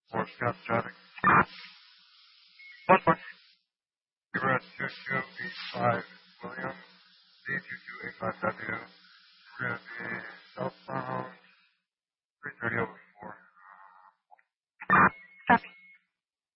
for Scout traffic. 1 point. We're at 2285 William, D2285W. We're going to be southbound 330 over.